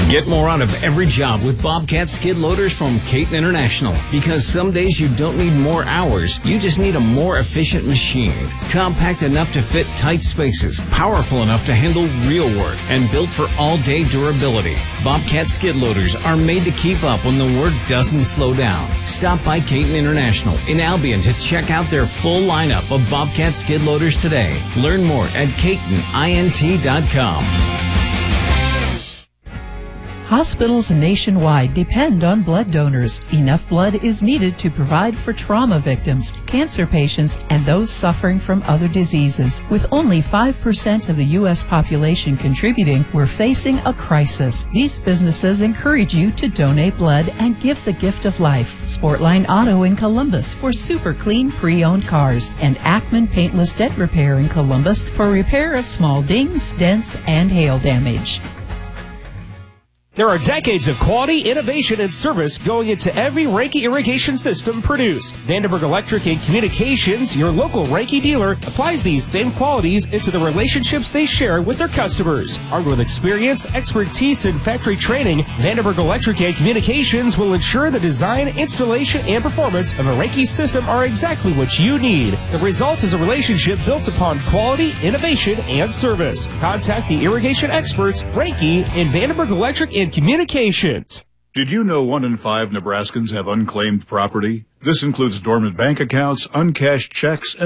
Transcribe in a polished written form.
Get more out of every job with Bobcat skid loaders from Caton International. Because some days you don't need more hours, you just need a more efficient machine. Compact enough to fit tight spaces, powerful enough to handle real work, and built for all-day durability. Bobcat skid loaders are made to keep up when the work doesn't slow down. Stop by Caton International in Albion to check out their full lineup of Bobcat skid loaders today. Learn more at CatonInt.com. Hospitals nationwide depend on blood donors. Enough blood is needed to provide for trauma victims, cancer patients, and those suffering from other diseases. With only 5% of the U.S. population contributing, we're facing a crisis. These businesses encourage you to donate blood and give the gift of life. Sportline Auto in Columbus for super clean pre-owned cars, and Ackman Paintless Dent Repair in Columbus for repair of small dings, dents, and hail damage. There are decades of quality, innovation, and service going into every Reinke irrigation system produced. Vandenberg Electric and Communications, your local Reinke dealer, applies these same qualities into the relationships they share with their customers. Armed with experience, expertise, and factory training, Vandenberg Electric and Communications will ensure the design, installation, and performance of a Reinke system are exactly what you need. The result is a relationship built upon quality, innovation, and service. Contact the irrigation experts, Reinke, and Vandenberg Electric and Communications. Did you know 1 in 5 Nebraskans have unclaimed property? This includes dormant bank accounts, uncashed checks,